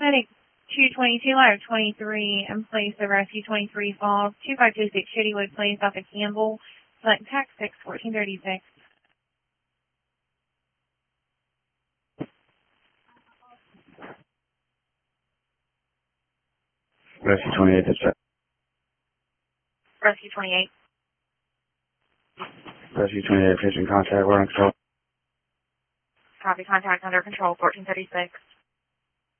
Medic 222 out of 23 in place of Rescue 23 Falls. 2526 Shittywood Place off of Campbell. Select tax 6 1436. Rescue 28 dispatch. Rescue 28. Rescue 28 pitching contact. We're on control. Copy, contact under control 1436.